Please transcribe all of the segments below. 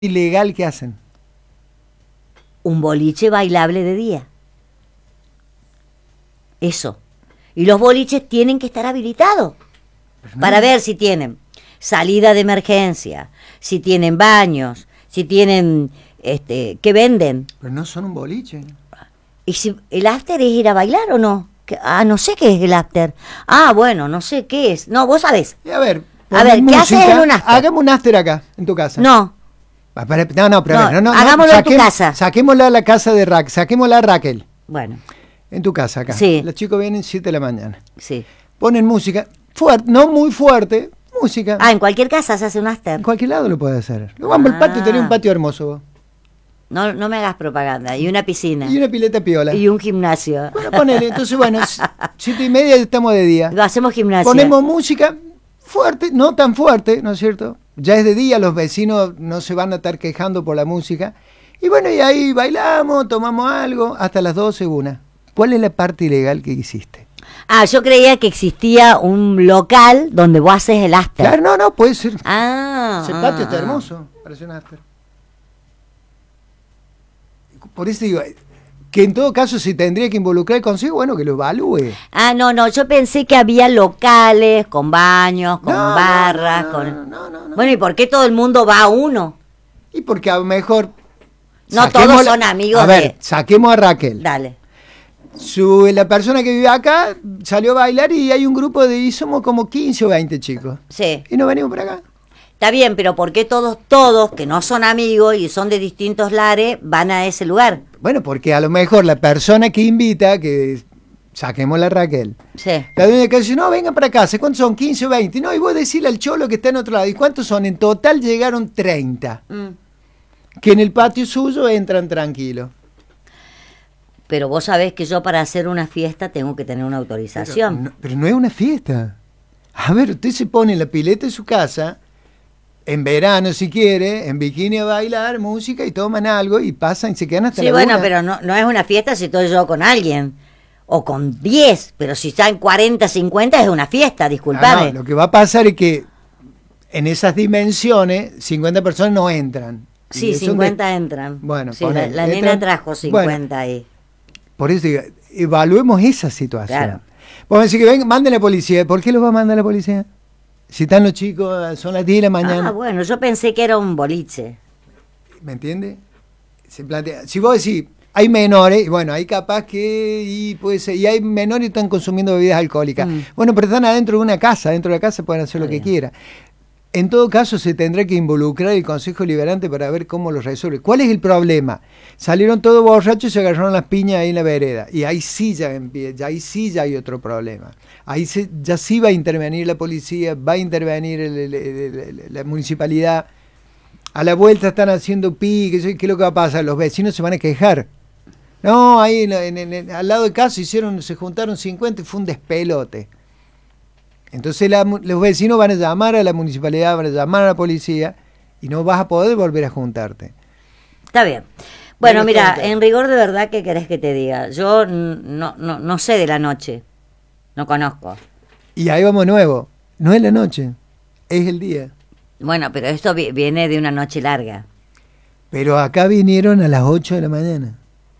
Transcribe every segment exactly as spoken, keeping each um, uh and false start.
ilegal que hacen. Un boliche bailable de día. Eso. Y los boliches tienen que estar habilitados no. para ver si tienen salida de emergencia, si tienen baños, si tienen, este, ¿qué venden? Pero no son un boliche. ¿Y si el after es ir a bailar o no? Ah, no sé qué es el after. Ah, bueno, no sé qué es. No, vos sabés. Y a ver, a ver, ¿qué haces en un after? Hagamos un after acá, en tu casa. No. No, no, pero no, a ver, no, no, hagámoslo no, en tu casa. Saquémosla a la casa de Raquel, saquémosla a Raquel. Bueno. En tu casa acá. Sí. Los chicos vienen siete de la mañana. Sí. Ponen música fuerte, no muy fuerte, música. Ah, en cualquier casa se hace un after. En cualquier lado lo puedes hacer. Luego vamos ah. al patio, tenés un patio hermoso vos. No, no me hagas propaganda. Y una piscina. Y una pileta piola. Y un gimnasio. Bueno, ponele. Entonces, bueno, siete y media estamos de día. Lo hacemos gimnasio. Ponemos música fuerte, no tan fuerte, ¿no es cierto? Ya es de día, los vecinos no se van a estar quejando por la música. Y bueno, y ahí bailamos, tomamos algo, hasta las doce, una. ¿Cuál es la parte ilegal que hiciste? Ah, yo creía que existía un local donde vos haces el after. Claro, no, no, puede ser. Ah. Ese patio ah, está hermoso, parece un after. Por eso digo, que en todo caso si tendría que involucrar el consejo, bueno, que lo evalúe. Ah, no, no, yo pensé que había locales con baños, con no, barras, no, no, con... No, no, no, no. Bueno, ¿y por qué todo el mundo va a uno? Y porque a lo mejor... No todos son amigos a ver, de... saquemos a Raquel. Dale. Su, la persona que vive acá salió a bailar y hay un grupo de... Y somos como quince o veinte chicos. Sí. Y nos venimos para acá. Está bien, pero ¿por qué todos, todos, que no son amigos y son de distintos lares, van a ese lugar? Bueno, porque a lo mejor la persona que invita, que saquemos la Raquel, sí. la dueña que dice, no, vengan para acá, ¿cuántos son? quince o veinte. No, y vos decirle al cholo que está en otro lado, ¿y cuántos son? En total llegaron treinta. Mm. Que en el patio suyo entran tranquilos. Pero vos sabés que yo para hacer una fiesta tengo que tener una autorización. Pero no, pero no es una fiesta. A ver, usted se pone en la pileta de su casa... En verano, si quiere, en bikini a bailar, música y toman algo y pasan y se quedan hasta sí, la bueno, una. pero no, no es una fiesta si estoy yo con alguien. O con diez, pero si están cuarenta, cincuenta es una fiesta, disculpame. Ah, no, lo que va a pasar es que en esas dimensiones, cincuenta personas no entran. Sí, cincuenta de... entran. Bueno, sí, la, la nena trajo cincuenta bueno, ahí. Por eso digo, evaluemos esa situación. Claro. Vamos a decir que venga, manden a la policía. ¿Por qué los va a mandar la policía? Si están los chicos, son las diez de la mañana. Ah, bueno, yo pensé que era un boliche. ¿Me entiende? Se plantea. Si vos decís, hay menores, bueno, hay capaz que, y puede ser, y hay menores que están consumiendo bebidas alcohólicas. Mm. Bueno, pero están adentro de una casa, dentro de la casa pueden hacer Está lo bien. que quieran. En todo caso, se tendrá que involucrar el Consejo Liberante para ver cómo lo resuelve. ¿Cuál es el problema? Salieron todos borrachos y se agarraron las piñas ahí en la vereda. Y ahí sí ya, ya, ahí sí ya hay otro problema. Ahí se, ya sí va a intervenir la policía, va a intervenir el, el, el, el, la municipalidad. A la vuelta están haciendo pi, ¿qué, qué es lo que va a pasar? Los vecinos se van a quejar. No, ahí en, en, en, en, al lado de casa hicieron, se juntaron cincuenta y fue un despelote. Entonces la, los vecinos van a llamar a la municipalidad, van a llamar a la policía y no vas a poder volver a juntarte. Está bien. Bueno, mira, en rigor de verdad, ¿qué querés que te diga? Yo no, no, no sé de la noche, no conozco. Y ahí vamos nuevo, no es la noche, es el día. Bueno, pero esto viene de una noche larga. Pero acá vinieron a las ocho de la mañana.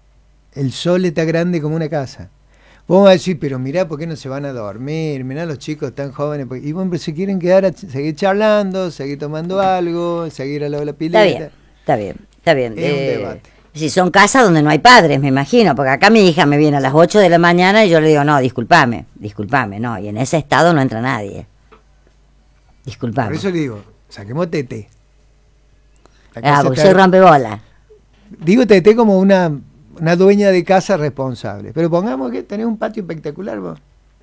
El sol está grande como una casa. Vos vas a decir, pero mirá, ¿por qué no se van a dormir? Mirá, los chicos tan jóvenes. Y bueno, se quieren quedar a seguir charlando, seguir tomando algo, seguir al lado de la pileta. Está bien, está bien, está bien. Es eh, un debate. Si son casas donde no hay padres, me imagino, porque acá mi hija me viene a las ocho de la mañana y yo le digo, no, discúlpame, discúlpame, no, y en ese estado no entra nadie. Discúlpame. Por eso le digo, saquemos Tete. Ah, porque soy rompebola. Digo Tete como una... una dueña de casa responsable. Pero pongamos que tenés un patio espectacular vos.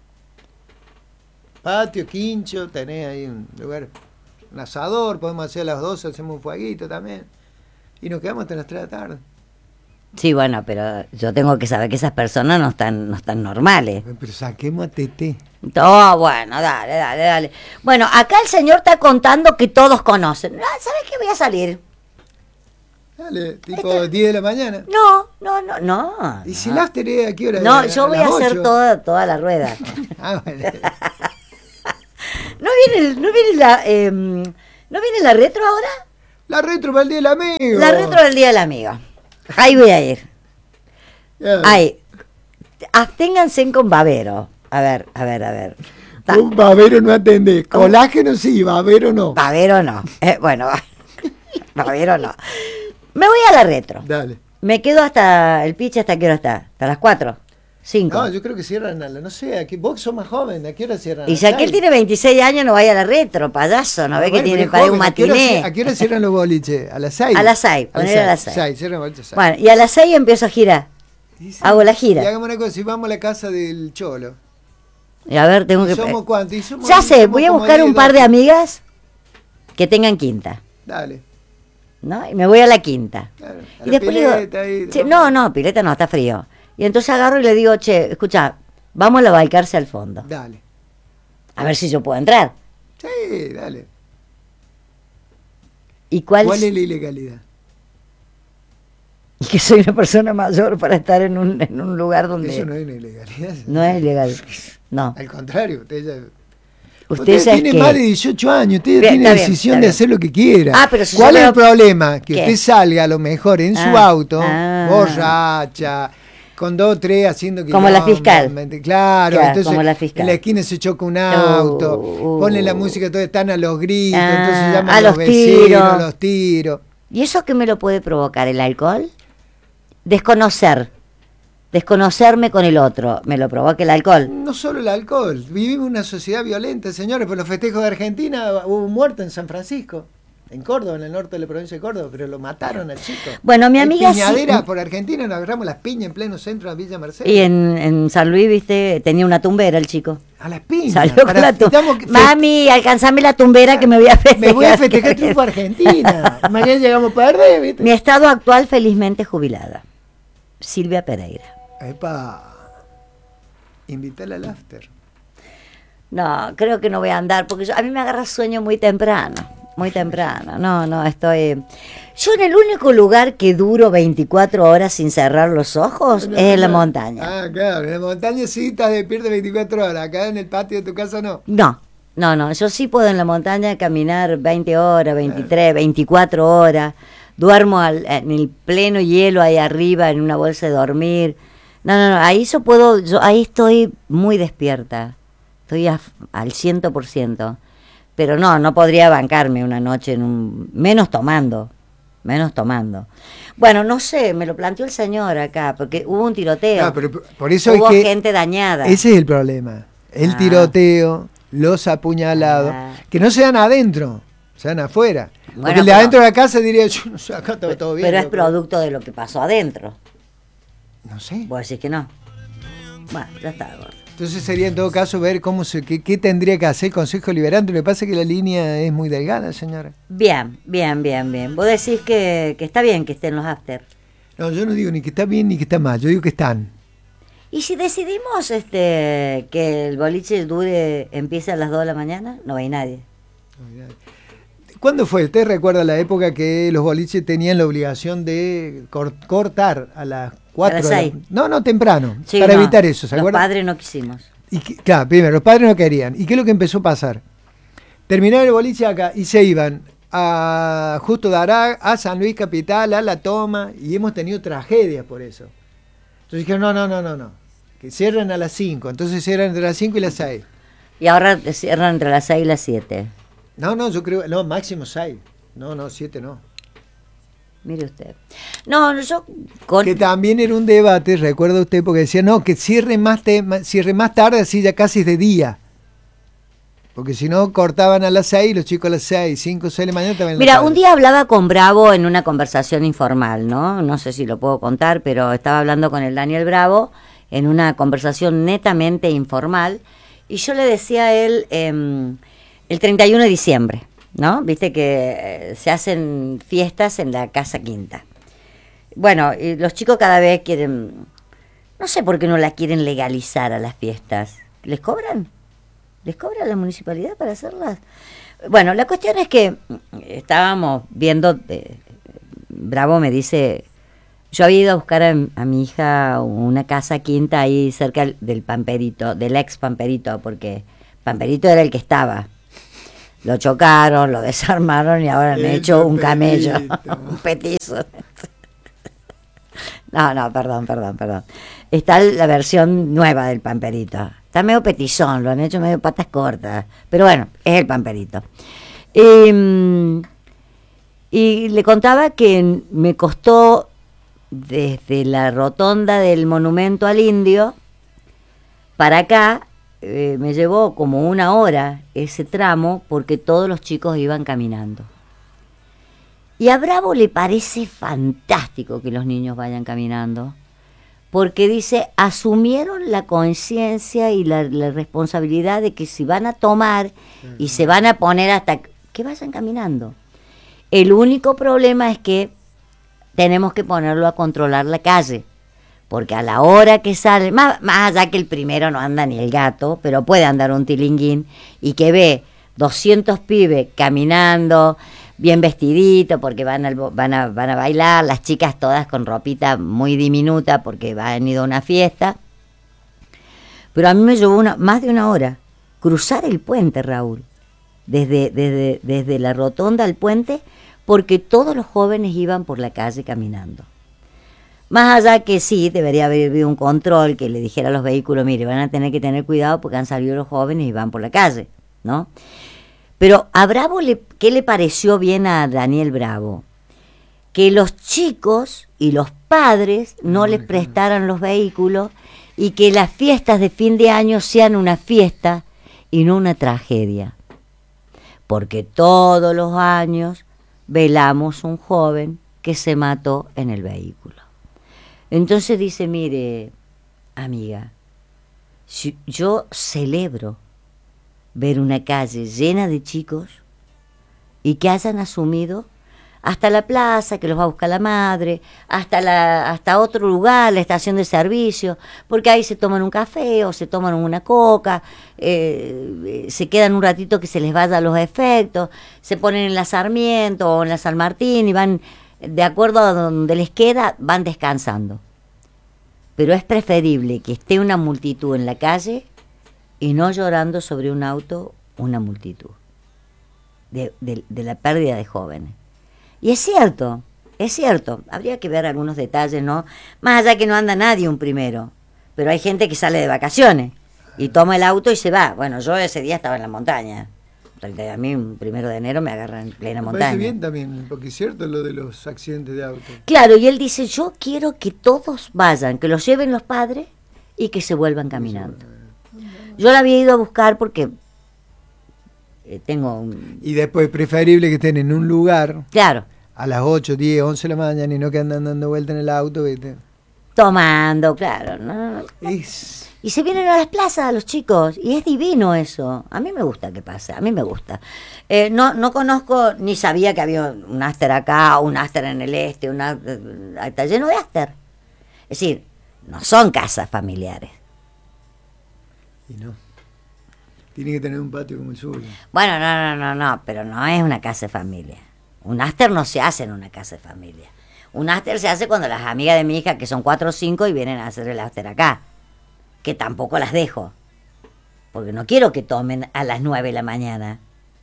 Patio, quincho, tenés ahí un lugar, un asador, podemos hacer a las doce, hacemos un fueguito también. Y nos quedamos hasta las tres de la tarde. Sí, bueno, pero yo tengo que saber que esas personas no están, no están normales. Pero saquemos a Tete. Oh, bueno, dale, dale, dale. Bueno, acá el señor está contando que todos conocen. ¿Sabes qué? Voy a salir. Dale, tipo Esto... diez de la mañana. No, no, no, no. ¿Y si el after es a qué hora? No, yo voy a hacer toda, toda la rueda. Ah, bueno. ¿No viene, no viene la, eh, ¿no viene la retro ahora? La retro para el Día del Amigo. La retro del Día del Amigo. Ahí voy a ir. Yeah. Ahí. Absténganse con babero. A ver, a ver, a ver. Ta- Un babero no atendés. Colágeno sí, babero no. Babero no. Eh, bueno, babero no. Me voy a la retro. Dale. Me quedo hasta el pitch, ¿hasta qué hora está? ¿Hasta las cuatro? ¿cinco? No, yo creo que cierran a la, no sé, aquí, vos sos más joven, ¿a qué hora cierran? Y si aquel tiene veintiséis años, no vaya a la retro, payaso, ¿no ve que tiene para un ¿A qué hora matiné? cier- ¿A qué hora cierran los boliches? ¿A las seis? A las seis, poner a las seis. seis, cierran los boliches a las Bueno, y a las seis empiezo a girar. seis. Sí, sí. Hago la gira. Y hagamos una cosa, si vamos a la casa del Cholo. Y a ver, tengo ¿Y que... somos cuántos? ¿Y somos- Ya sé, somos voy a como buscar diez, un par de doce. amigas que tengan quinta, Dale. ¿no? Y me voy a la quinta. Claro, a Y la después digo, pileta ahí, che, no, no, pileta no, está frío. Y entonces agarro y le digo, che, escucha, vamos a la Balcarce al fondo. Dale. A ver si yo puedo entrar. Sí, dale. ¿Y cuál, ¿Cuál es? es la ilegalidad? Y que soy una persona mayor para estar en un, en un lugar donde Eso no es una ilegalidad. no es ilegal. No. Al contrario, usted ya... Usted Ustedes sabe tienen que... más de dieciocho años, ustedes Bien, tienen está bien, decisión está de bien. hacer lo que quiera. Ah, pero si ¿Cuál yo es me el lo- problema? Que ¿Qué? usted salga a lo mejor en su Ah, auto, ah. borracha, con dos o tres haciendo que Como la fiscal. Claro, Claro, entonces como la fiscal. en la esquina se choca un auto, Uh, ponen la música, todos están a los gritos, Ah, entonces llaman a a los, los vecinos, tiros. a los tiros. ¿Y eso qué me lo puede provocar? ¿El alcohol? Desconocer. Desconocerme con el otro. ¿Me lo provoca el alcohol? No solo el alcohol, vivimos una sociedad violenta, señores. Por los festejos de Argentina hubo un muerto en San Francisco, en Córdoba, en el norte de la provincia de Córdoba, pero lo mataron al chico. Bueno, mi Hay amiga sí- piñadera por Argentina, nos agarramos las piñas en pleno centro de Villa Mercedes. Y en, en San Luis, viste, tenía una tumbera el chico. A las piñas. Salió con para- la tu- estamos- Mami, alcanzame la tumbera que me voy a festejar. Me voy a festejar triunfo a Argentina. Mañana llegamos a perder, ¿viste? Mi estado actual, felizmente jubilada. Silvia Pereira. Epa, invítala al after. No, creo que no voy a andar, porque yo- a mí me agarra sueño muy temprano, muy temprano. No, no, estoy... Yo en el único lugar que duro veinticuatro horas sin cerrar los ojos No, es en la no. montaña. Ah, claro, en la montaña sí estás despierta veinticuatro horas, acá en el patio de tu casa no. No, no, no, yo sí puedo en la montaña caminar veinte horas, veintitrés, veinticuatro horas. Duermo al- en el pleno hielo ahí arriba en una bolsa de dormir. No, no, no, ahí yo puedo, yo ahí estoy muy despierta. Estoy a- al ciento por ciento. Pero no, no podría bancarme una noche en un... Menos tomando, menos tomando. Bueno, no sé, me lo planteó el señor acá, porque hubo un tiroteo. No, pero por eso Hubo es que gente dañada. ese es el problema. El Ah. tiroteo, los apuñalados, Ah. que no sean adentro, sean afuera. Bueno, Porque el de pero- adentro de la casa diría, yo no sé, acá estaba todo bien. Pero es loco. producto de lo que pasó adentro. No sé. Vos decís que no. Bueno, ya está, gordo. Entonces sería en todo caso ver cómo se, qué, qué tendría que hacer el Consejo Liberante. Lo que pasa es que la línea es muy delgada, señora. Bien, bien, bien, bien. Vos decís que, que está bien que estén los after. No, yo no digo ni que está bien ni que está mal, yo digo que están. ¿Y si decidimos este que el boliche dure, empiece a las dos de la mañana? No hay nadie. ¿Cuándo fue? ¿Usted recuerda la época que los boliches tenían la obligación de cor- cortar a las cuatro? A las de la- seis. No, no, temprano, Sí, para no, evitar eso, ¿se los acuerda? padres no quisimos. Y que- claro, primero, los padres no querían. ¿Y qué es lo que empezó a pasar? Terminaba el boliche acá y se iban a Justo de Arag, a San Luis Capital, a La Toma, y hemos tenido tragedias por eso. Entonces dijeron, no, no, no, no, no, que cierran a las cinco, entonces cierran entre las cinco y las seis. Y ahora cierran entre las seis y las siete. No, no, yo creo, no, máximo seis. No, no, siete no. Mire usted. No, no, yo con... Que también era un debate, recuerda usted, porque decía, no, que cierre más, te- ma- cierre más tarde, así ya casi es de día. Porque si no, cortaban a las seis, los chicos a las seis, cinco, seis de la mañana estaban en la Mira, calle. un día hablaba con Bravo en una conversación informal, ¿no? No sé si lo puedo contar, pero estaba hablando con el Daniel Bravo en una conversación netamente informal y yo le decía a él em, el treinta y uno de diciembre, ¿no? Viste que eh, se hacen fiestas en la Casa Quinta. Bueno, y los chicos cada vez quieren, no sé por qué no la quieren legalizar a las fiestas. ¿Les cobran? ¿Les cobra la municipalidad para hacerlas? Bueno, la cuestión es que estábamos viendo, eh, Bravo me dice, yo había ido a buscar a, a mi hija una casa quinta ahí cerca del Pamperito, del ex Pamperito, porque Pamperito era el que estaba. Lo chocaron, lo desarmaron y ahora me he hecho un camello, un petizo. No, no, perdón, perdón, perdón. Está la versión nueva del Pamperito. Está medio petizón, lo han hecho medio patas cortas. Pero bueno, es el Pamperito. Y, y le contaba que me costó desde la rotonda del Monumento al Indio para acá, eh, me llevó como una hora ese tramo porque todos los chicos iban caminando. Y a Bravo le parece fantástico que los niños vayan caminando, porque dice, asumieron la conciencia y la, la responsabilidad de que si van a tomar y se van a poner hasta que vayan caminando. El único problema es que tenemos que ponerlo a controlar la calle, porque a la hora que sale, más, más allá que el primero no anda ni el gato, pero puede andar un tilinguín y que ve doscientos pibes caminando, bien vestidito porque van, al, van, a, van a bailar, las chicas todas con ropita muy diminuta porque han ido a una fiesta. Pero a mí me llevó una, más de una hora cruzar el puente, Raúl, desde, desde, desde la rotonda al puente, porque todos los jóvenes iban por la calle caminando. Más allá que sí, debería haber habido un control que le dijera a los vehículos, mire, van a tener que tener cuidado porque han salido los jóvenes y van por la calle, ¿no? Pero a Bravo, le, ¿qué le pareció bien a Daniel Bravo? Que los chicos y los padres no les prestaran los vehículos y que las fiestas de fin de año sean una fiesta y no una tragedia. Porque todos los años velamos un joven que se mató en el vehículo. Entonces dice, mire, amiga, si yo celebro ver una calle llena de chicos y que hayan asumido hasta la plaza, que los va a buscar la madre, hasta la hasta otro lugar, la estación de servicio, porque ahí se toman un café o se toman una coca, eh, se quedan un ratito que se les vaya los efectos, se ponen en la Sarmiento o en la San Martín y van, de acuerdo a donde les queda, van descansando. Pero es preferible que esté una multitud en la calle y no llorando sobre un auto una multitud de, de, de la pérdida de jóvenes. Y es cierto, es cierto, habría que ver algunos detalles, ¿no? Más allá que no anda nadie un primero, pero hay gente que sale de vacaciones y toma el auto y se va. Bueno, yo ese día estaba en la montaña. A mí un primero de enero me agarra en plena me montaña. Me parece bien también, porque es cierto lo de los accidentes de auto. Claro, y él dice, yo quiero que todos vayan, que los lleven los padres y que se vuelvan caminando. Yo la había ido a buscar porque eh, tengo un... Y después preferible que estén en un lugar, claro, a las ocho, diez, once de la mañana y no que andan dando vuelta en el auto, ¿viste? Tomando, claro, ¿no? Es... Y se vienen a las plazas los chicos, y es divino eso. A mí me gusta que pase, a mí me gusta. Eh, no no conozco, ni sabía que había un after acá, un after en el este, un after, está lleno de after. Es decir, no son casas familiares. Y no. Tiene que tener un patio como el suyo. Bueno, no, no, no, no, pero no es una casa de familia. Un after no se hace en una casa de familia. Un after se hace cuando las amigas de mi hija, que son cuatro o cinco, y vienen a hacer el after acá. Que tampoco las dejo. Porque no quiero que tomen a las nueve de la mañana.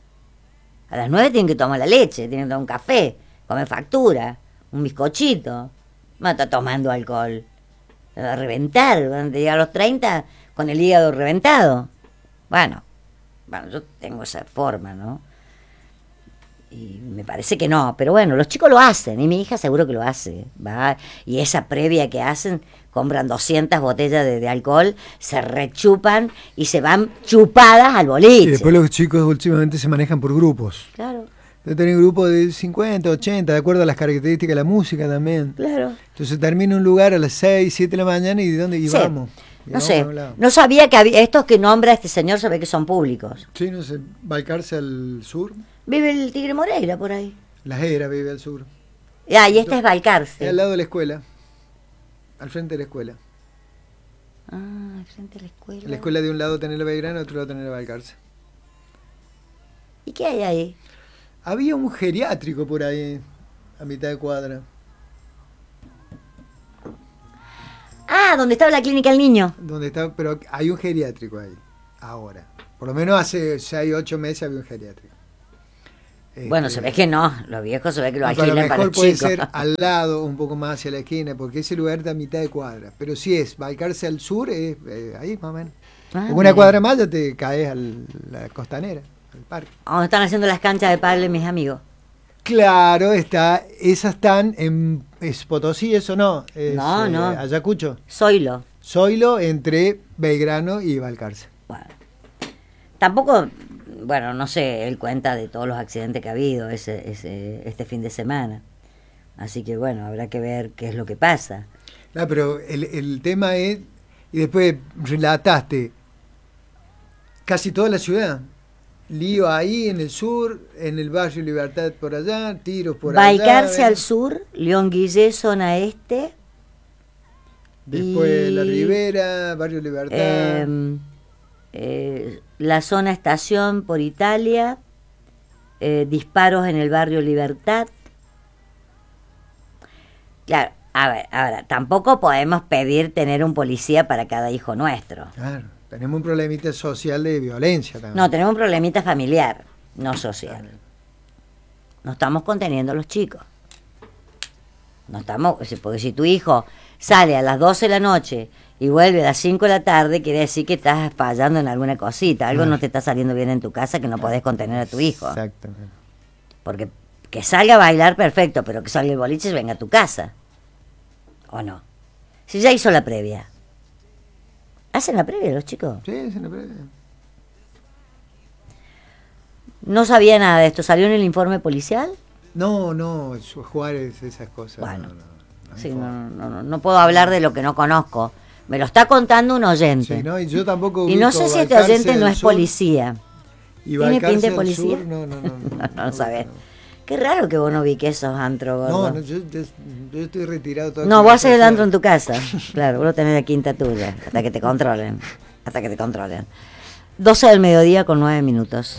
A las nueve tienen que tomar la leche, tienen que tomar un café, comer factura, un bizcochito. No está tomando alcohol. Va a reventar, van a llegar a los treinta con el hígado reventado. Bueno, bueno, yo tengo esa forma, ¿no? Y me parece que no, pero bueno, los chicos lo hacen, y mi hija seguro que lo hace, va, y esa previa que hacen, compran doscientas botellas de, de alcohol, se rechupan y se van chupadas al boliche. Y después los chicos últimamente se manejan por grupos. Claro. Debe tener grupos de cincuenta, ochenta, de acuerdo a las características de la música también. Claro. Entonces termina un lugar a las seis, siete de la mañana y ¿de dónde Sí. íbamos? No sé, no sabía que había, estos que nombra este señor, sabe que son públicos. Sí, no sé, Balcarce al sur. Vive el Tigre Moreira por ahí. La Jera vive al sur. Ah, y esta es Balcarce. Es al lado de la escuela, al frente de la escuela. Ah, al frente de la escuela. En la escuela de un lado tener la Belgrano, otro lado tener la Balcarce. ¿Y qué hay ahí? Había un geriátrico por ahí, a mitad de cuadra. Ah, donde estaba la clínica del niño. Donde está, pero hay un geriátrico ahí, ahora. Por lo menos hace seis, ocho meses había un geriátrico. Bueno, Este, se ve que no, los viejos se ve que lo no, pero a lo alquilan para mejor los puede chicos. ser al lado, un poco más hacia la esquina, porque ese lugar está a mitad de cuadra. Pero si es Balcarce al sur, es eh, ahí más o menos. Ah, Una bien. cuadra más ya te caes a la costanera, al parque. Donde están haciendo las canchas de pádel mis amigos. Claro, está, esas están en es Potosí, eso no, es, No, eh, no. Ayacucho. Zoilo. Zoilo entre Belgrano y Balcarce. Bueno. Tampoco, bueno, no sé, él cuenta de todos los accidentes que ha habido ese, ese, este fin de semana. Así que bueno, habrá que ver qué es lo que pasa. No, pero el, el tema es, y después relataste casi toda la ciudad. Lío ahí en el sur, en el barrio Libertad por allá, tiros por allá. Balcarce ¿ven? al sur, León Guillé, zona este. Después y, La Ribera, barrio Libertad. eh, eh, la zona estación por Italia, eh, disparos en el barrio Libertad. Claro, a ver, ahora, tampoco podemos pedir tener un policía para cada hijo nuestro. Claro, tenemos un problemita social de violencia también. No, tenemos un problemita familiar, no social. No estamos conteniendo a los chicos. No estamos, porque si tu hijo sale a las doce de la noche y vuelve a las cinco de la tarde, quiere decir que estás fallando en alguna cosita. Algo Claro. no te está saliendo bien en tu casa que no podés contener a tu hijo. Exactamente. Porque que salga a bailar, perfecto, pero que salga el boliche y venga a tu casa. ¿O no? Si ya hizo la previa. ¿Hacen la previa los chicos? Sí, sí, no, pero- No sabía nada de esto. ¿Salió en el informe policial? no, no, su- Juárez, esas cosas. Bueno. no, no, no Sí, importa. no, no, no, no puedo hablar de lo que no conozco. Me lo está contando un oyente. Sí, no, y yo tampoco Y no ubico sé si este Balcarce oyente no al es sur policía. y ¿Tiene Balcarce pinta de al policía? sur, no, no, no. No, no, no, sabes. no. Qué raro que vos no ubiques esos antros, gordo. No, no, yo, yo, yo estoy retirado todo. No, vos haces el antro en tu casa. Claro, vos lo tenés de quinta tuya. Hasta que te controlen. Hasta que te controlen. doce del mediodía con nueve minutos.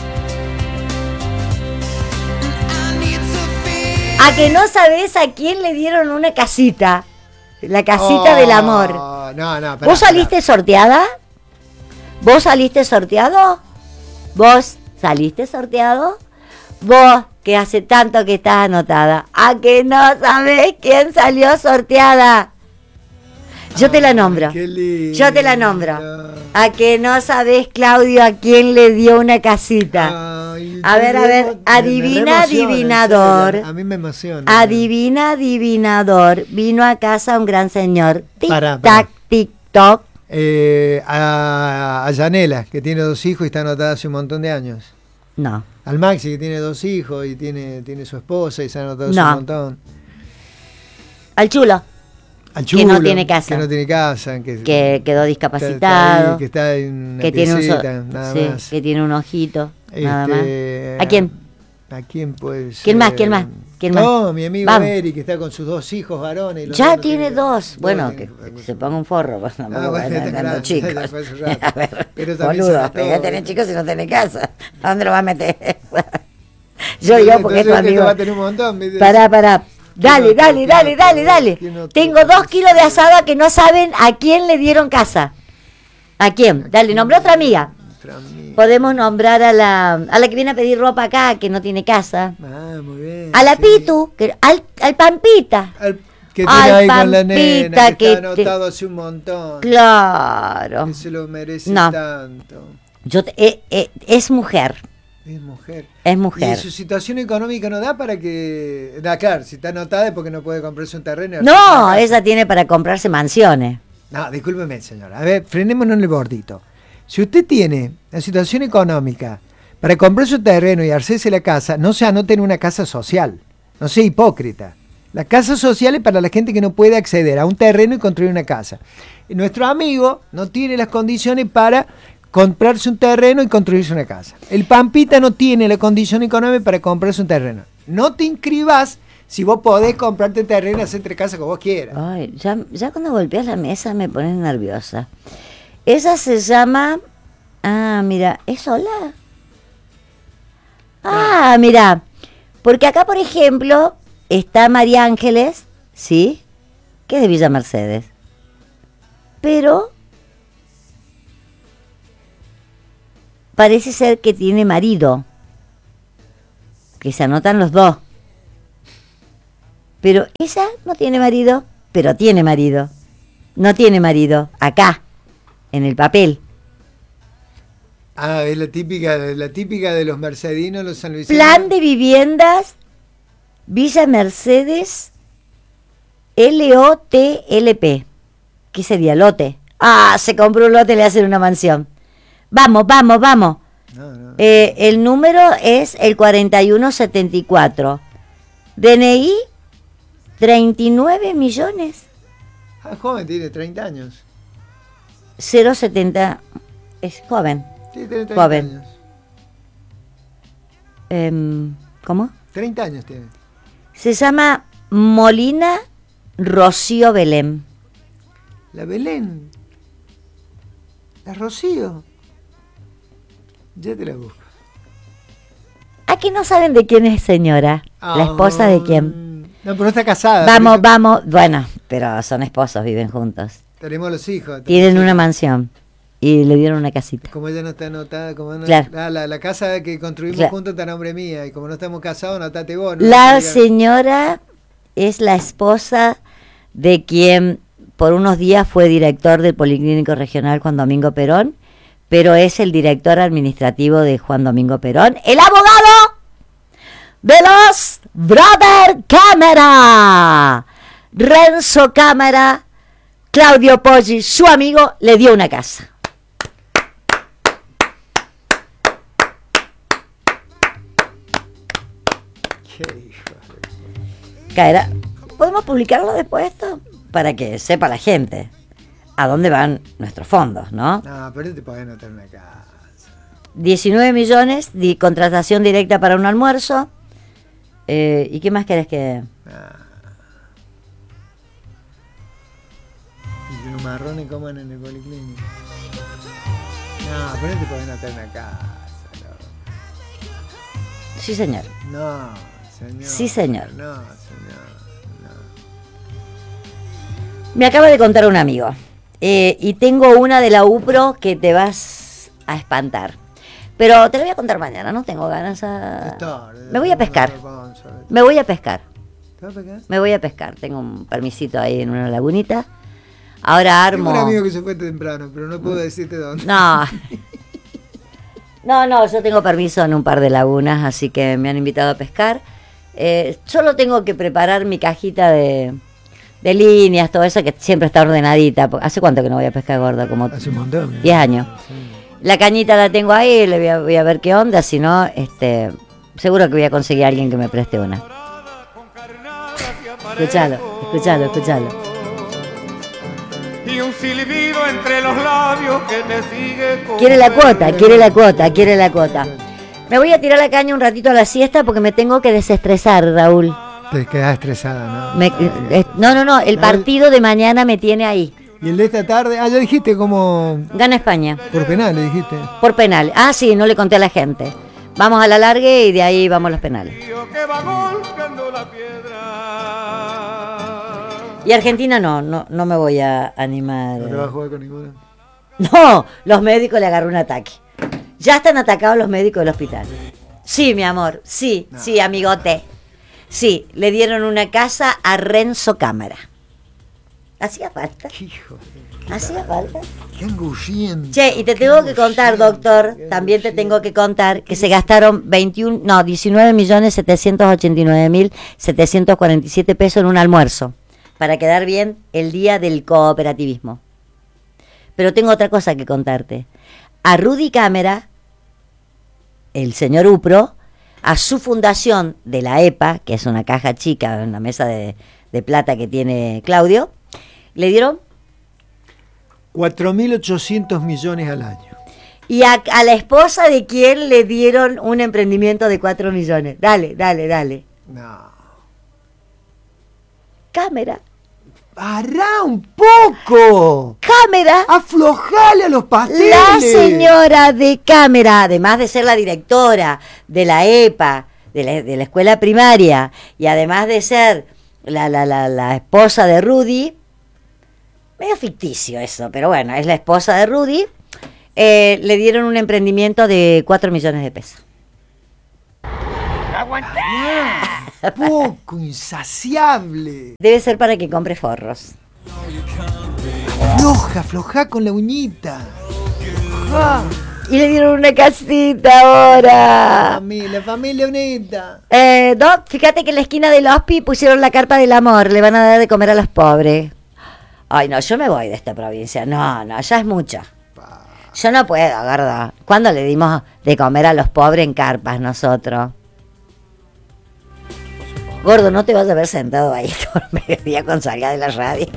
A que no sabés a quién le dieron una casita. La casita Oh, del amor. No, no, pará, ¿Vos saliste sorteada? ¿Vos saliste sorteado? ¿Vos saliste sorteado? Vos, que hace tanto que estás anotada. ¿A que no sabés quién salió sorteada? Yo te la nombro. qué lindo. Yo te la nombro. ¿A que no sabés, Claudio, a quién le dio una casita? Ay, A yo ver, a me- ver, me- me adivina, reemociona, en serio, adivinador. A mí me emociona. Adivina, adivinador. Vino a casa un gran señor. Tic, Pará, tac, pará. tic, toc. Eh, a, a Yanela, que tiene dos hijos y está anotada hace un montón de años. No. Al Maxi, que tiene dos hijos y tiene, tiene su esposa y se ha anotado hace No. un montón. Al chulo, Al Que no Chulo, tiene casa. Que no tiene casa. Que, que quedó está- está discapacitado. ahí, que está en una que tiene un so- piecita, nada sí, más. que tiene un ojito, nada más. Este, ¿A quién? ¿A quién puede ser? ¿Quién más? ¿Quién más? ¿Quién no, más? mi amigo Vamos. Eric, que está con sus dos hijos varones. y los Ya dos no tiene tienen- dos. Bueno, que, tienen- que se ponga un forro, pues tampoco Ah, bueno, van está andando grande, chicos. ya fue hace rato. A ver, Pero también boludo, sabe pero todo, ya tenés ¿viste? chicos y no tenés casa. ¿A dónde lo va a meter? Yo digo porque es tu Entonces, que amigo. va a tener un montón, ¿viste? Pará, pará. Dale, otro? dale, ¿Quién dale, otro? dale, dale. ¿Quién otro? Tengo dos kilos de asada que no saben a quién le dieron casa. ¿A quién? Dale, nombré otra amiga. Otra amiga. Podemos nombrar a la, a la que viene a pedir ropa acá, que no tiene casa. Ah, muy bien. A la sí. Pitu, que, al, al Pampita. Al, que tiene Al ahí con la Pampita, nena, que, que está te- anotado hace un montón. Claro. Que se lo merece No. tanto. Yo te- eh, eh, es mujer, Es mujer. es mujer. Y su situación económica no da para que... Da, claro, si está anotada es porque no puede comprarse un terreno. y hacerse No, una casa. ella tiene para comprarse mansiones. No, discúlpeme, señora. A ver, frenémonos en el bordito. Si usted tiene la situación económica para comprar su terreno y hacerse la casa, no se anote en una casa social. No sea hipócrita. La casa social es para la gente que no puede acceder a un terreno y construir una casa. Y nuestro amigo no tiene las condiciones para comprarse un terreno y construirse una casa. El Pampita no tiene la condición económica para comprarse un terreno. No te inscribas si vos podés comprarte terreno y hacerte casa como vos quieras. Ay, ya, ya cuando golpeas la mesa me pones nerviosa. Esa se llama... Ah, mira, ¿es sola? Ah, mira. Porque acá, por ejemplo, está María Ángeles, ¿sí? Que es de Villa Mercedes. Pero... parece ser que tiene marido. que se anotan los dos. Pero ella no tiene marido, pero tiene marido. No tiene marido, acá, en el papel. Ah, es la típica, la típica de los mercedinos, los sanluisinos. Plan de viviendas, Villa Mercedes, L O T L P. ¿Qué sería? Lote. Ah, se compró un lote y le hacen una mansión. Vamos, vamos, vamos. No, no, eh, no. El número es el cuarenta y uno setenta y cuatro. D N I, treinta y nueve millones. Ah, joven, tiene treinta años. cero setenta. Es joven. Sí, tiene treinta joven. años. Eh, ¿Cómo? treinta años tiene. Se llama Molina Rocío Belén. La Belén. La Rocío. Ya te la busco. Aquí no saben de quién es señora. Oh, ¿la esposa de quién? No, pero no está casada. Vamos, eso... vamos. Bueno, pero son esposos, viven juntos. Tenemos los hijos. Tienen hijos. Una mansión. Y le dieron una casita. Como ella no está anotada, como no, claro. ah, la, la casa que construimos claro. juntos está a nombre mía. Y como no estamos casados, anotate vos. ¿no? La señora es la esposa de quien por unos días fue director del Policlínico Regional Juan Domingo Perón, pero es el director administrativo de Juan Domingo Perón, el abogado de los Brother Cámara. Renzo Cámara, Claudio Poggi, su amigo, le dio una casa. Caerá. ¿Podemos publicarlo después esto? Para que sepa la gente a dónde van nuestros fondos, ¿no? No, pero te podés notar una casa. diecinueve millones de contratación directa para un almuerzo. Eh, ¿Y qué más querés que...? Ah. Y que los marrones coman en el policlínico. No, pero te podés notar una casa. No. Sí, señor. No, señor. Sí, señor. No, señor. Me acaba de contar un amigo eh, y tengo una de la UPRO que te vas a espantar. Pero te la voy a contar mañana, no tengo ganas a... Me voy a pescar. Me voy a pescar. ¿Te vas a pescar? Me voy a pescar. Tengo un permisito ahí en una lagunita. Ahora armo... Tengo un amigo que se fue temprano, pero no puedo decirte dónde. No. No, no, yo tengo permiso en un par de lagunas, así que me han invitado a pescar. Eh, solo tengo que preparar mi cajita de... de líneas, todo eso que siempre está ordenadita. ¿Hace cuánto que no voy a pescar gorda? Como hace un montón. diez años. Sí. La cañita la tengo ahí, le voy a, voy a ver qué onda, si no, este, seguro que voy a conseguir a alguien que me preste una. Escuchalo, escuchalo, escuchalo. Y un silbido entre los labios que te sigue. Quiere la cuota, quiere la cuota, quiere la cuota. Me voy a tirar la caña un ratito a la siesta porque me tengo que desestresar, Raúl. Te quedas estresada, ¿no? Me, eh, no, no, no, el partido de mañana me tiene ahí. ¿Y el de esta tarde? Ah, ya dijiste cómo... Gana España. Por penales, dijiste. Por penal. Ah, sí, no le conté a la gente. Vamos a la largue y de ahí vamos a los penales. Y Argentina no, no, no me voy a animar. ¿No te vas a jugar con ninguno? No, los médicos le agarró un ataque. Ya están atacados los médicos del hospital. Sí, mi amor, sí, no. sí, amigote. Sí, le dieron una casa a Renzo Cámara. ¿Hacía falta? Hijo. ¿Hacía falta? Qué angustiante. Che, y te tengo que contar, doctor, también te tengo que contar que se gastaron veintiuno, no, diecinueve millones setecientos ochenta y nueve mil setecientos cuarenta y siete pesos en un almuerzo para quedar bien el día del cooperativismo. Pero tengo otra cosa que contarte. A Rudy Cámara, el señor UPRO, a su fundación de la E P A, que es una caja chica, una mesa de, de plata que tiene Claudio, le dieron cuatro mil ochocientos millones al año. Y a, a la esposa de quién le dieron un emprendimiento de cuatro millones. Dale, dale, dale. No. Cámara. ¡Pará un poco! Cámara. ¡Aflojale a los pasteles! La señora de Cámara, además de ser la directora de la E P A, de la, de la escuela primaria, y además de ser la, la, la, la esposa de Rudy, medio ficticio eso, pero bueno, es la esposa de Rudy, eh, le dieron un emprendimiento de cuatro millones de pesos. aguantar. Ah, poco, insaciable. Debe ser para que compre forros. Afloja, afloja con la uñita. Ah, Y le dieron una casita ahora. familia, familia unida. Eh, Doc, fíjate que en la esquina del hospi pusieron la carpa del amor. Le van a dar de comer a los pobres. Ay, no, yo me voy de esta provincia. No, no, ya es mucho. Yo no puedo, gordo. ¿Cuándo le dimos de comer a los pobres en carpas nosotros? Gordo, no te vas a ver sentado ahí todo el mediodía con salga de la radio.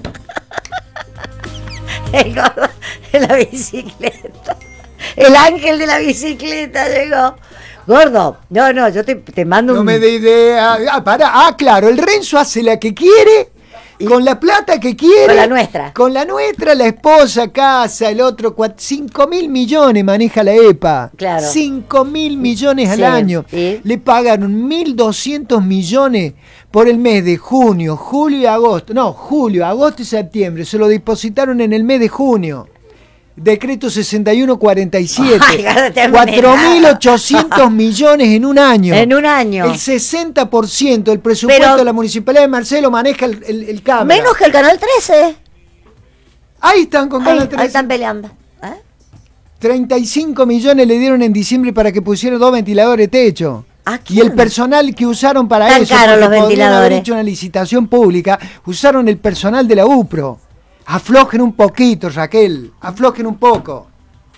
El gordo de la bicicleta. El ángel de la bicicleta llegó. Gordo, no, no, yo te, te mando No un... me dé idea. Ah, para. Ah, claro, el Renzo hace la que quiere, con la plata que quiere. Con la nuestra. Con la nuestra, la esposa, casa, el otro, cinco mil millones maneja la E P A. Claro. cinco mil millones al Sí, año. ¿y? Le pagaron mil doscientos millones por el mes de junio, julio y agosto. No, julio, agosto y septiembre. Se lo depositaron en el mes de junio. Decreto sesenta y uno cuarenta y siete. Ay, gordo, te has cuatro mil manejado. ochocientos millones en un año. En un año. El sesenta por ciento del presupuesto Pero- de la Municipalidad de Marcelo maneja el, el, el cámara. Menos que el Canal trece. Ahí están con Ahí, Canal ahí trece. están peleando. ¿Eh? treinta y cinco millones le dieron en diciembre para que pusieran dos ventiladores de techo. ¿A Y el quién? personal que usaron para Tan eso, caros porque los podrían ventiladores. haber hecho una licitación pública, usaron el personal de la UPRO. Aflojen un poquito, Raquel. Aflojen un poco.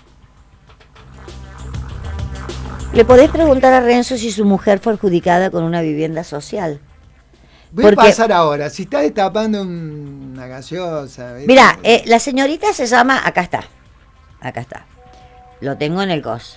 Le podés preguntar a Renzo si su mujer fue adjudicada con una vivienda social. Voy Porque- a pasar ahora. Si está destapando un- una gaseosa. ¿viste? Mira, eh, la señorita se llama... Acá está. Acá está. Lo tengo en el coso.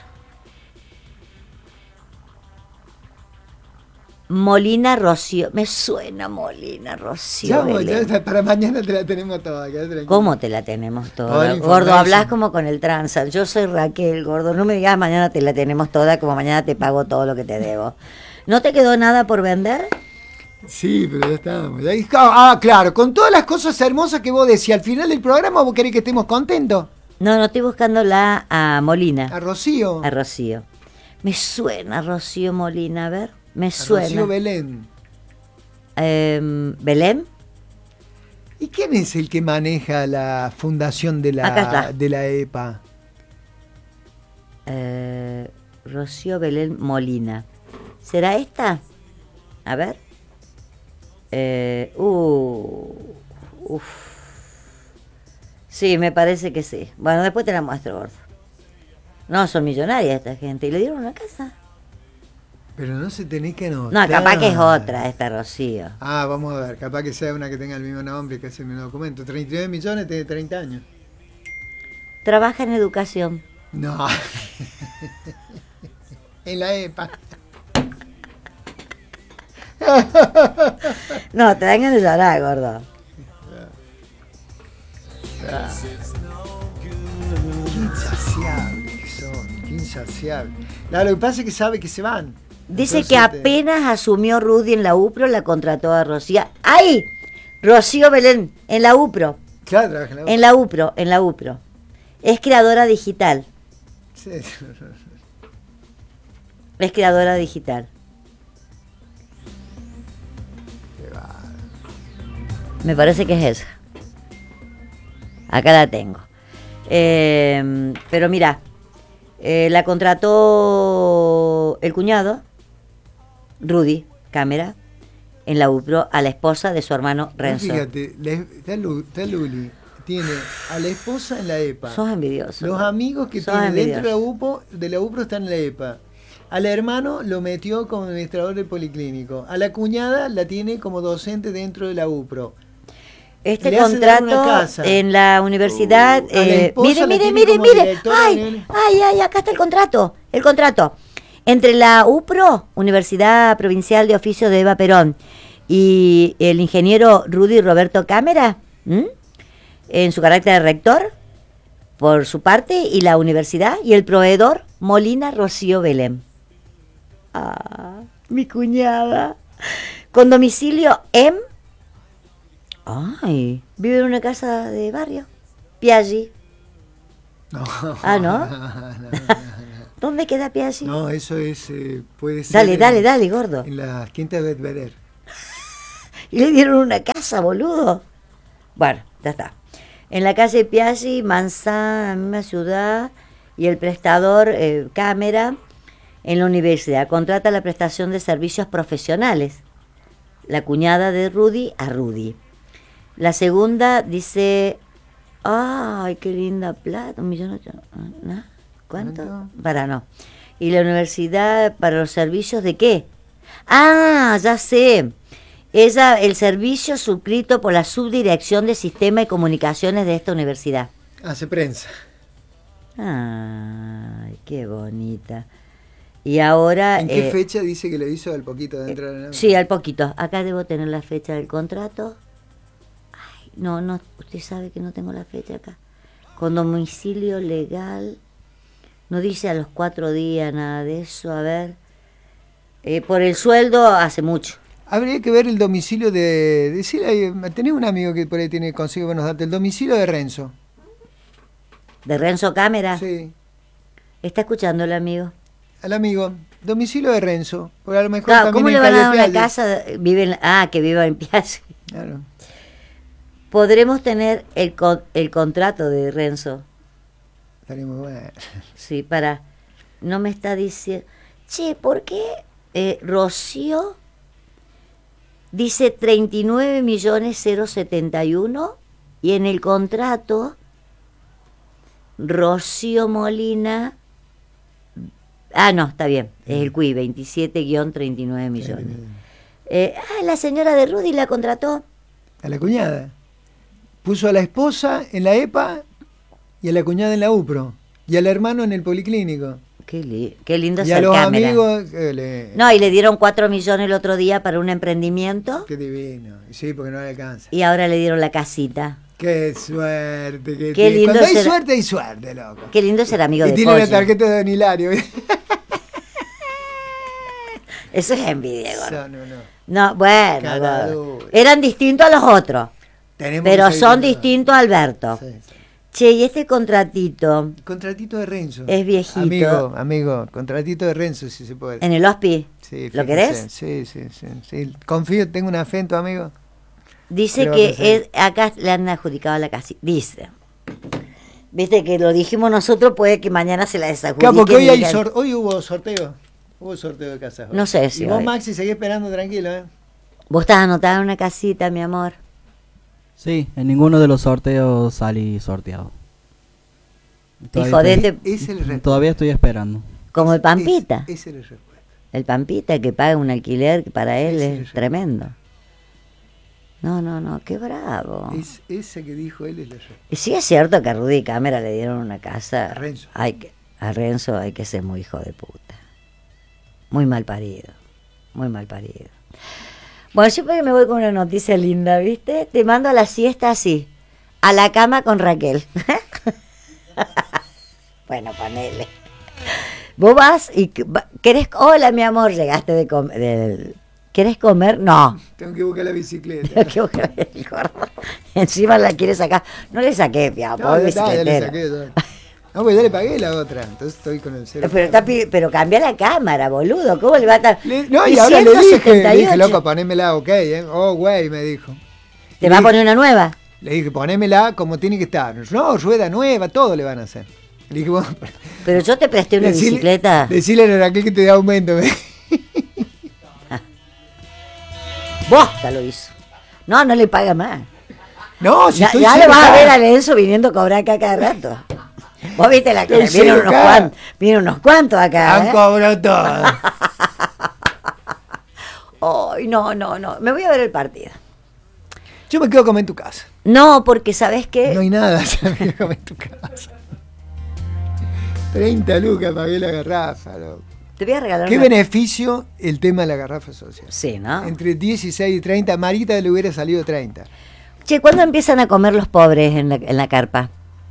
Molina Rocío. Me suena Molina Rocío. Ya, voy, Belén. ya, para mañana te la tenemos toda. quédate tranquilo. ¿Cómo te la tenemos All toda? information. Gordo, hablas como con el tranza. Yo soy Raquel, gordo. No me digas mañana te la tenemos toda, como mañana te pago todo lo que te debo. ¿No te quedó nada por vender? Sí, pero ya estamos. Ahí- Ah, claro, con todas las cosas hermosas que vos decís al final del programa, ¿vos querés que estemos contentos? No, no estoy buscando la a Molina. A Rocío. A Rocío. Me suena Rocío Molina, a ver. Me A suena. Rocío Belén. Em, ¿Belén? ¿Y quién es el que maneja la fundación de Acá la, está. de la E P A? Eh, Rocío Belén Molina. ¿Será esta? A ver. Eh, uh, uf. Sí, me parece que sí. Bueno, después te la muestro, gordo. No, son millonarias esta gente. ¿Y le dieron una casa? Pero no se tenés que anotar. No, capaz que es otra esta Rocío. Ah, vamos a ver, capaz que sea una que tenga el mismo nombre que hace el mismo documento. treinta y nueve millones, tiene treinta años. Trabaja en educación. No. En la E P A. No, te dan ganas de llorar, gordo. Qué insaciables que son, qué insaciables. No, lo que pasa es que sabe que se van. Dice Entonces, que te- apenas asumió Rudy en la UPRO, la contrató a Rocío. ¡Ay! Rocío Belén, en la UPRO. Claro, trabaja en la En la UPRO, en la UPRO. Es creadora digital. Sí. Es creadora digital. Me parece que es esa. Acá la tengo. Eh, pero mira, eh, la contrató el cuñado, Rudy Cámara, en la UPRO, a la esposa de su hermano Renzo. Fíjate, la- está, Lu- está Luli, tiene a la esposa en la E P A. Sos envidioso. Los amigos que Sos tiene dentro de la, envidioso. UPO, de la UPRO están en la E P A. Al hermano lo metió como administrador del policlínico. A la cuñada la tiene como docente dentro de la UPRO. Este Le hace dar contrato una casa. en la universidad. Uh, a la eh, esposa mire, la mire, tiene mire, como mire. directora Ay, de- ay, ay, acá está el contrato. El contrato. Entre la UPRO, Universidad Provincial de Oficio de Eva Perón, y el ingeniero Rudy Roberto Cámara, ¿m? en su carácter de rector, por su parte, y la universidad, y el proveedor Molina Rocío Belén. Ah, mi cuñada. Con domicilio en... Ay, vive en una casa de barrio. Piaggi. No. Ah, ¿no? no, no, no. ¿Dónde queda Piazzi? No, eso es, eh, puede ser... Dale, en, dale, dale, gordo. En las quintas de Belvedere. Y le dieron una casa, boludo. Bueno, ya está. En la calle Piazzi, Manzana, misma ciudad, y el prestador eh, Cámara en la universidad. Contrata la prestación de servicios profesionales. La cuñada de Rudy a Rudy. La segunda dice, ay, qué linda plata, un millón ocho... ¿No? ¿Cuánto? ¿Cuánto? Para no. ¿Y la universidad para los servicios de qué? Ah, ya sé. Ella, el servicio suscrito por la Subdirección de Sistema y Comunicaciones de esta universidad. Hace prensa. Ay, qué bonita. Y ahora... ¿En qué eh, fecha dice que lo hizo al poquito de entrar en la... Sí, al poquito. Acá debo tener la fecha del contrato. Ay, no, no, usted sabe que no tengo la fecha acá. Con domicilio legal. No dice a los cuatro días nada de eso. A ver. Eh, por el sueldo hace mucho. Habría que ver el domicilio de... Decirle, tenés un amigo que por ahí tiene consigue buenos datos. El domicilio de Renzo. ¿De Renzo Cámara? Sí. ¿Está escuchando el amigo? Al amigo. Domicilio de Renzo. Porque a lo mejor Claro, también ¿cómo en le van a dar Calle una Piazzi. casa? Vive en, ah, que viva en Piazzi. Claro. Podremos tener el, con- el contrato de Renzo. Estaría muy bueno. Sí, para... No me está diciendo... Che, ¿por qué eh, Rocío dice treinta y nueve millones cero setenta y uno y en el contrato Rocío Molina... Ah, no, está bien. Es el Q I, veintisiete guión treinta y nueve millones. Eh, ah, la señora de Rudy la contrató. A la cuñada. Puso a la esposa en la E P A y a la cuñada en la UPRO. Y al hermano en el policlínico. Qué, li- qué lindo Y ser a los Cámara. amigos... eh, le- No, y le dieron cuatro millones el otro día para un emprendimiento Qué divino. Y sí, porque no le alcanza. y ahora le dieron la casita. Qué suerte. Que Qué tiene. lindo Cuando hay ser- suerte, hay suerte, loco. Qué lindo ser amigo Y de tiene una Poggi. tarjeta de Don Hilario. Eso es envidia, gordo. No, no, no. No, bueno, Cara gordo. dura. Eran distintos a los otros, Tenemos pero que seguir son viendo. distintos a Alberto. Sí, sí. Che, y este contratito Contratito de Renzo. es viejito. Amigo, amigo, contratito de Renzo, si se puede. ¿En el hospi? Sí, ¿Lo fíjese. querés? Sí, sí, sí, sí. Confío, tengo un afecto, amigo. Dice Creo que que es, acá le han adjudicado la casa. Dice. Viste que lo dijimos nosotros, puede que mañana se la desadjudiquen. Claro, porque hoy, y hay digan- sor- hoy hubo sorteo. Hubo sorteo de casas. hoy. No sé si Y vos, hoy. Maxi, seguís esperando tranquilo, ¿eh? Vos estás anotada en una casita, mi amor. Sí, en ninguno de los sorteos salí sorteado. Y Todavía jodete estoy- Ese es el respuesta. Todavía estoy esperando. como el Pampita. Ese es el respuesta. El Pampita que paga un alquiler que para él Ese es es el- tremendo. No, no, no, qué bravo. Es, ese que dijo él es la respuesta. Y sí es cierto que a Rudy Cámara le dieron una casa. A Renzo. Hay que, a Renzo hay que ser muy hijo de puta. Muy mal parido. Muy mal parido. Bueno, siempre que me voy con una noticia linda, ¿viste? Te mando a la siesta así. A la cama con Raquel. Bueno, ponele. Vos vas y que- va- querés... Hola, mi amor, llegaste de comer. ¿Querés comer? No. Tengo que buscar la bicicleta. Tengo que buscar el gordo. Encima la quiere sacar. No le saqué, mi No, amor, ya, está, ya le bicicletera. saqué todo. No, pues ya le pagué la otra. Entonces estoy con el cero. Pero, está pi- pero cambia la cámara, boludo. ¿Cómo le va a estar? Le- no, y ahora le dije, le ciento setenta y dije, ocho. loco, ponémela, ok, ¿eh? Oh, güey, me dijo. ¿Te Le va a dije- poner una nueva? Le dije, ponémela como tiene que estar. No, rueda nueva, todo le van a hacer. Le dije, bueno, Pero yo te presté una decile- bicicleta. Decile a Raquel que te dé aumento. me- Bosta lo hizo. No, no le paga más. No, si Ya, estoy ya le cero vas a acá. ver a Lenzo viniendo a cobrar acá cada rato. Vos viste la que Estoy vienen cero unos, acá. cuantos, vienen unos cuantos acá. Han ¿eh? cobrado todo. Ay, no, no, no. Me voy a ver el partido. Yo me quedo a comer en tu casa. No, porque ¿sabés qué? No hay nada, yo me quedo a comer en tu casa. treinta lucas pagué la garrafa, loco. Te voy a regalar ¿Qué una... beneficio el tema de la garrafa social? Sí, ¿no? Entre dieciséis y treinta, Marita le hubiera salido treinta. Che, ¿cuándo empiezan a comer los pobres en la, en la carpa?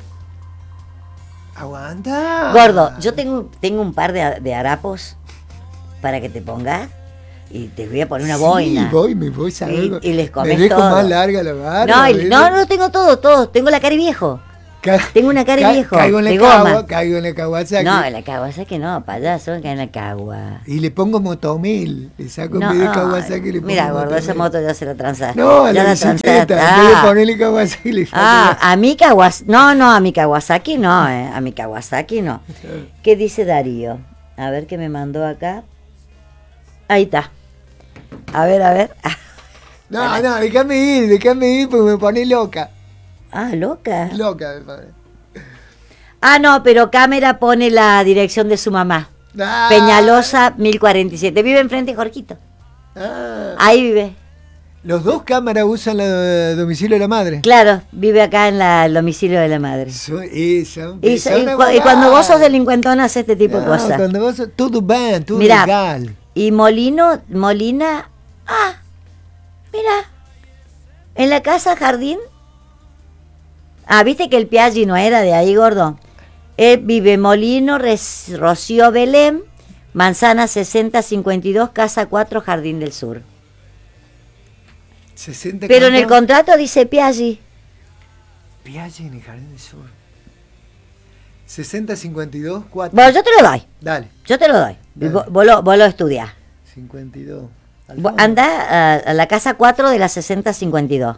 Aguanta. Gordo, yo tengo, tengo un par de, de harapos para que te pongas y te voy a poner una Sí, boina. voy, me voy, ¿sabes? Y- y les Me comes dejo todo. más larga la barba. No, y- ¿ves? no, no tengo todo, todo. Tengo la cari viejo. Ca- Tengo una cara de ca- viejo, Caigo en la de cagua, goma. caigo en la Kawasaki. No, en la Kawasaki no, payaso, que en la Kawasaki. Y le pongo motomil. Le saco en No, vez de ay, Kawasaki y le pongo mira, gordo, esa motomil. moto ya se la transaste. No, ya la la bicicleta. transaste. En vez de Ah. ponerle Kawasaki le saco Ah, a mi Kawasaki, no, no, a mi Kawasaki no, eh, a mi Kawasaki no. ¿Qué dice Darío? A ver qué me mandó acá. Ahí está. A ver, a ver. No, no, déjame ir, déjame ir porque me pone loca. Ah, loca. Loca me pone. Ah, no, pero cámara pone la dirección de su mamá. Ah. Peñalosa mil cuarenta y siete. Vive enfrente de Jorquito. Ah. Ahí vive. Los dos cámaras usan el domicilio de la madre. Claro, vive acá en la, el domicilio de la madre. Son, y, son, Y, son y una cu- y cuando abogada. vos sos delincuentón haces este tipo de No, cosas. Cuando vos sos, todo bien, todo Mirá, legal. y Molino, Molina, ah, mira, en la casa jardín. Ah, viste que el Piaggi no era de ahí, gordo. Él vive Molino, Res- Rocío Belén, Manzana sesenta cincuenta y dos, Casa cuatro, Jardín del Sur. sesenta Pero en el cuánto? contrato dice Piaggi. Piaget en el Jardín del Sur. sesenta cincuenta y dos, cuatro. Bueno, yo te lo doy, Dale. yo te lo doy. Y Dale. Vos, vos lo, vos lo estudiás. cincuenta y dos. Al Vos fondo. Andá a, a la casa cuatro de la sesenta cincuenta y dos.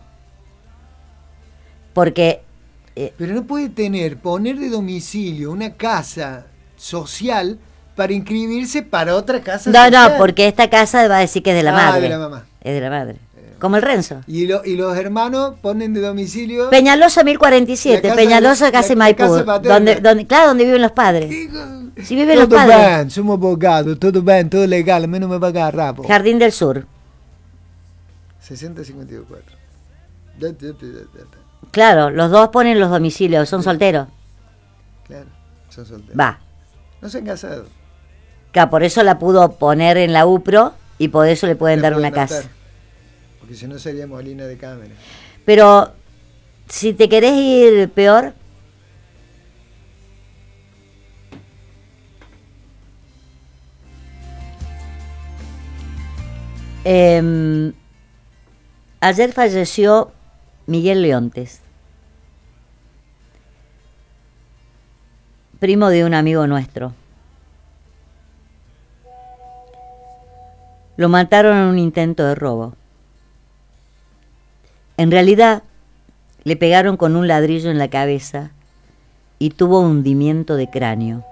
Porque eh, Pero no puede tener, poner de domicilio una casa social para inscribirse para otra casa no, social. no, porque esta casa va a decir que es de la Ah, madre. de la mamá. Es de la madre. Como el Renzo. Y, lo- y los hermanos ponen de domicilio. Peñalosa mil cuarenta y siete, La casa Peñalosa de- casi la- la Maipú. casa paterna. Donde, donde, claro, donde viven los padres. Digo, Si viven los todo padres. bien, somos abogados, todo bien, todo legal, a mí no me va a agarrar. po. Jardín del Sur. sesenta cincuenta y dos, cuatro. Ya, ya, ya, ya, ya. Claro, los dos ponen los domicilios, son solteros. Claro, son solteros. Va. No se han casado. Claro, por eso la pudo poner en la UPRO y por eso le pueden Le dar pueden una casa. matar, porque si no sería Molina de cámara. Pero si te querés ir peor, em, ayer falleció Miguel Leontes, primo de un amigo nuestro. Lo mataron en un intento de robo. En realidad, le pegaron con un ladrillo en la cabeza y tuvo hundimiento de cráneo.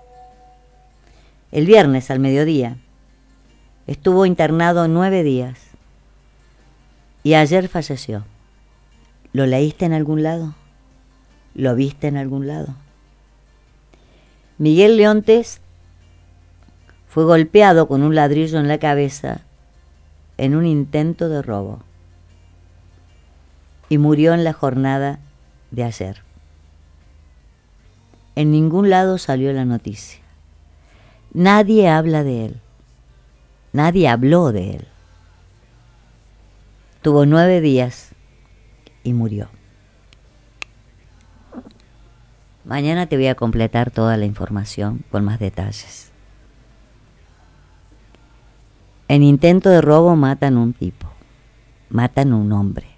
El viernes al mediodía estuvo internado nueve días y ayer falleció. ¿Lo leíste en algún lado? ¿Lo viste en algún lado? Miguel Leontes fue golpeado con un ladrillo en la cabeza en un intento de robo y murió en la jornada de ayer. En ningún lado salió la noticia. Nadie habla de él. Nadie habló de él. Tuvo nueve días y murió. Mañana te voy a completar toda la información con más detalles. En intento de robo matan a un tipo, matan a un hombre.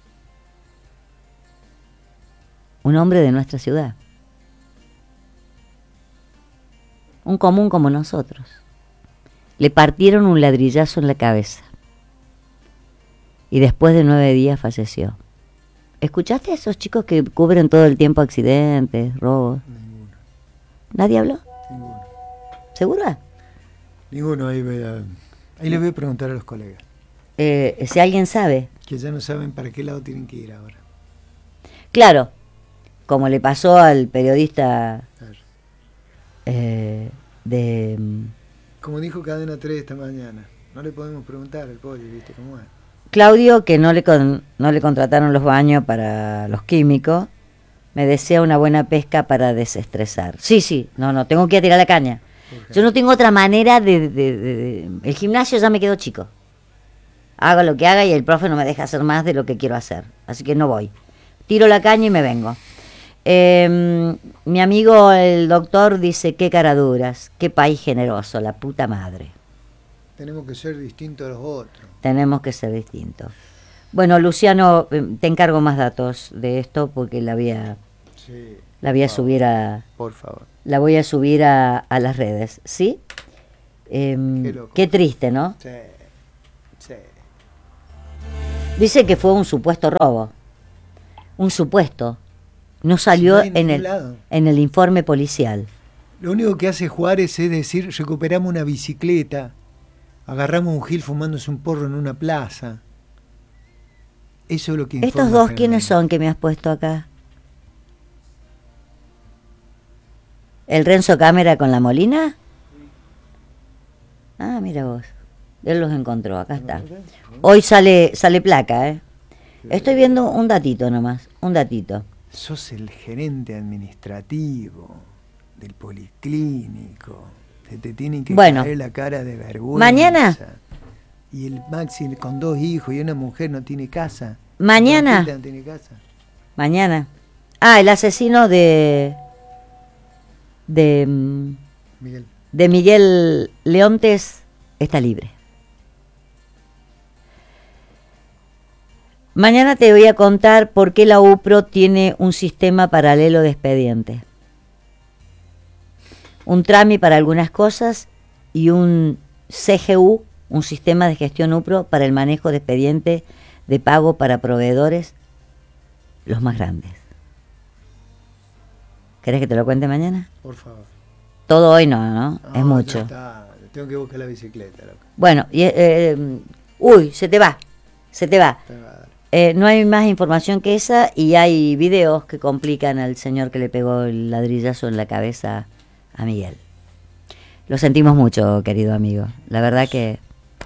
Un hombre de nuestra ciudad. Un común como nosotros. Le partieron un ladrillazo en la cabeza. Y después de nueve días falleció. ¿Escuchaste a esos chicos que cubren todo el tiempo accidentes, robos? Ninguno. ¿Nadie habló? Ninguno. ¿Segura? Ninguno. Ahí, voy a, ahí les voy a preguntar a los colegas. Eh, si alguien sabe. Que ya no saben para qué lado tienen que ir ahora. Claro, como le pasó al periodista Claro. eh, de... Como dijo Cadena tres esta mañana, no le podemos preguntar al pollo, ¿viste cómo es? Claudio, que no le, con, no le contrataron los baños para los químicos, me desea una buena pesca para desestresar. Sí, sí, no, no, tengo que ir a tirar la caña. Yo no tengo otra manera de, de, de, de... El gimnasio ya me quedó chico. Hago lo que haga y el profe no me deja hacer más de lo que quiero hacer. Así que no voy. Tiro la caña y me vengo. Eh, mi amigo el doctor dice, qué caraduras, qué país generoso, la puta madre. Tenemos que ser distintos a los otros. Tenemos que ser distintos. Bueno, Luciano, eh, te encargo más datos de esto porque la voy a, Sí, La voy a por favor, subir a... Por favor. La voy a subir a, a las redes, ¿sí? Em, Qué loco. qué triste, ¿no? Sí, sí. Dice que fue un supuesto robo. Un supuesto. No salió no hay en en, ningún el, lado. en el informe policial. Lo único que hace Juárez es decir, recuperamos una bicicleta, agarramos un gil fumándose un porro en una plaza. Eso es lo que ¿Estos informa dos generalmente. quiénes son que me has puesto acá? ¿El Renzo Cámara con la Molina? Ah, mira vos. Él los encontró, acá está. Hoy sale sale placa, ¿eh? Estoy viendo un datito nomás, un datito. Sos el gerente administrativo del policlínico. Se te tienen que Bueno. caer la cara de vergüenza. Mañana. Y el Maxi con dos hijos y una mujer no tiene casa. Mañana. No tiene casa. Mañana. Ah, el asesino de... De... mm, Miguel. de Miguel Leontes está libre. Mañana te voy a contar por qué la U P R O tiene un sistema paralelo de expediente. Un trámite para algunas cosas y un C G U, un sistema de gestión U P R O para el manejo de expediente de pago para proveedores, los más grandes. ¿Querés que te lo cuente mañana? Por favor. Todo hoy no, ¿no? Ah, Es mucho. ya está. Tengo que buscar la bicicleta, loco. Bueno, y, eh, eh, uy, se te va, se te va. Te va a dar. Eh, no hay más información que esa y hay videos que complican al señor que le pegó el ladrillazo en la cabeza a Miguel. Lo sentimos mucho, querido amigo. La verdad que...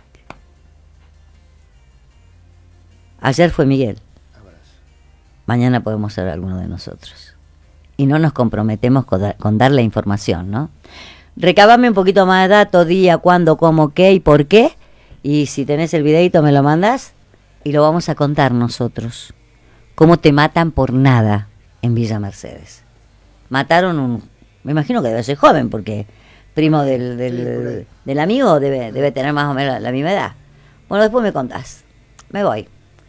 Ayer fue Miguel. Abrazo. Mañana podemos ser alguno de nosotros. Y no nos comprometemos con, da- con dar la información, ¿no? Recabame un poquito más de datos, día, cuándo, cómo, qué y por qué. Y si tenés el videito me lo mandás y lo vamos a contar nosotros. Cómo te matan por nada en Villa Mercedes. Mataron un... Me imagino que debe ser joven porque primo del, del, Sí, por ahí. del amigo debe, debe tener más o menos la misma edad. Bueno, después me contás. Me voy.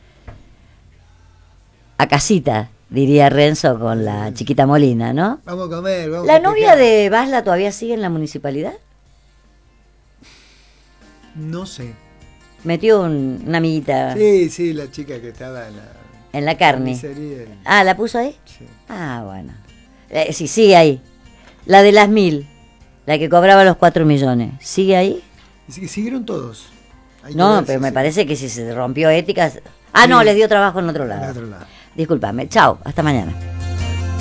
A casita, diría Renzo con la chiquita Molina, ¿no? Vamos a comer, vamos ¿La a novia festejar. de Basla todavía sigue en la municipalidad? No sé. Metió un- una amiguita Sí, sí, la chica que estaba en la... en la carne. carnicería. Ah, ¿la puso ahí? Sí. Ah, bueno. Eh, sí, sigue ahí. La de las mil, la que cobraba los cuatro millones, ¿sigue ahí? Y sí- siguieron todos. Hay que No, ver pero si me se- parece que si se rompió éticas... Ah, no, Sí. les dio trabajo en otro En lado. otro lado. Discúlpame. Chao, hasta mañana.